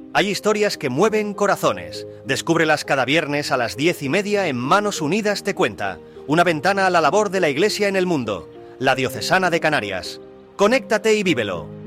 Hay historias que mueven corazones. Descúbrelas cada viernes a las 10:30 en Manos Unidas te cuenta. Una ventana a la labor de la Iglesia en el mundo. La Diocesana de Canarias. Conéctate y vívelo.